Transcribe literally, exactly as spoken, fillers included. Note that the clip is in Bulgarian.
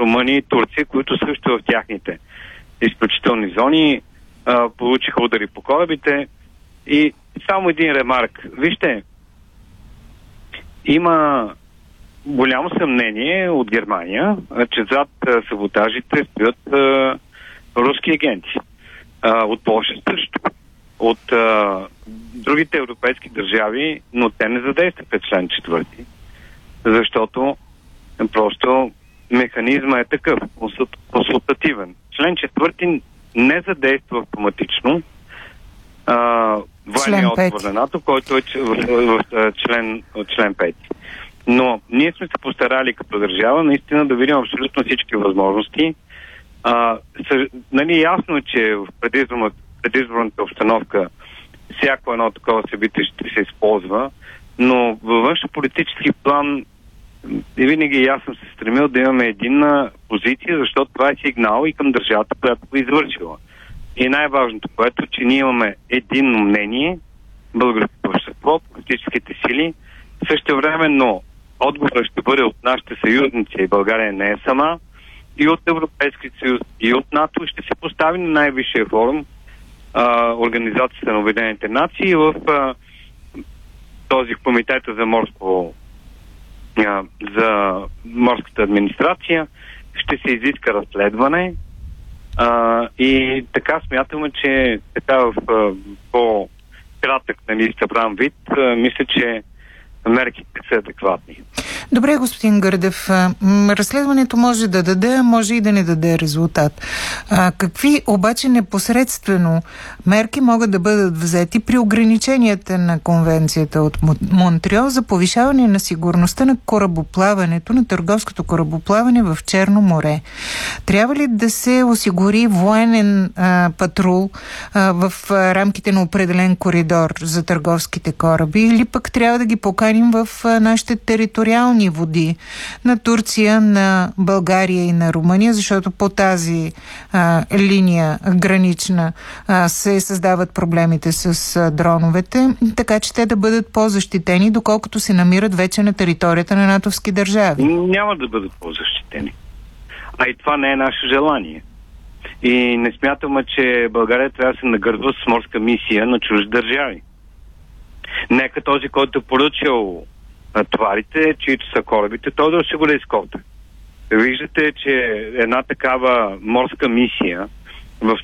Румъния и Турция, които също в тяхните изключителни зони а, получиха удари по корабите. И само един ремарк. Вижте, има голямо съмнение от Германия, че зад а, саботажите стоят а, руски агенти. А, от Полша също. От а, другите европейски държави, но те не задействаха член четвърти. Защото просто механизма е такъв, консултативен. Член четвърти не задейства автоматично а, военния отговор на НАТО, който е в, в, в, в член, член пети. Но ние сме се постарали като държава наистина да видим абсолютно всички възможности. А, съ, нали, ясно е, че в предизборната, предизборната обстановка всяко едно такова събитие ще се използва, но във външнополитически план и винаги аз съм се стремил да имаме единна позиция, защото това е сигнал и към държавата, която го е извършила. И най-важното, което е, че ние имаме единно мнение, българското общество, политическите сили, същевременно отговорът ще бъде от нашите съюзници, и България не е сама, и от Европейския съюз, и от НАТО, ще се постави на най-висшия форум а, Организацията на Обединените нации в а, този комитета за морско а, за морската администрация. Ще се изиска разследване а, и така смятаме, че така в а, по-кратък, нали, събран вид, а, мисля, че мерките са адекватни. Добре, господин Гърдев, разследването може да даде, а може и да не даде резултат. А, какви обаче непосредствено мерки могат да бъдат взети при ограниченията на конвенцията от Монтреал за повишаване на сигурността на корабоплаването, на търговското корабоплаване в Черно море? Трябва ли да се осигури военен а, патрул а, в а, рамките на определен коридор за търговските кораби, или пък трябва да ги поканим в а, нашите териториални води на Турция, на България и на Румъния, защото по тази а, линия гранична а, се създават проблемите с а, дроновете, така че те да бъдат по-защитени, доколкото се намират вече на територията на натовски държави. Няма да бъдат по-защитени. А и това не е наше желание. И не смятаме, че България трябва да се нагърбва с морска мисия на чужди държави. Нека този, който е поръчал товарите, чието са корабите, той да осигури ескорта. Виждате, че една такава морска мисия в